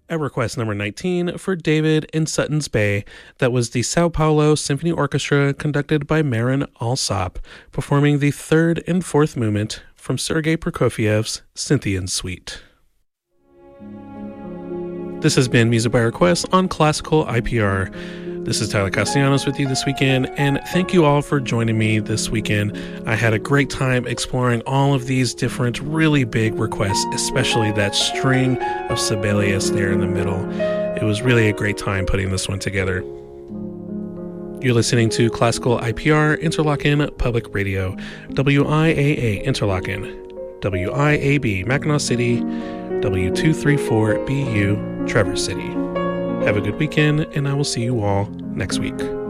At request number 19 for David in Sutton's Bay, that was the Sao Paulo Symphony Orchestra conducted by Marin Alsop, performing the third and fourth movement from Sergei Prokofiev's Scythian Suite. This has been Music by Request on Classical IPR. This is Tyler Castellanos with you this weekend, and thank you all for joining me this weekend. I had a great time exploring all of these different really big requests, especially that string of Sibelius there in the middle. It was really a great time putting this one together. You're listening to Classical IPR, Interlochen Public Radio, WIAA Interlochen, WIAB Mackinac City, W234BU Traverse City. Have a good weekend, and I will see you all next week.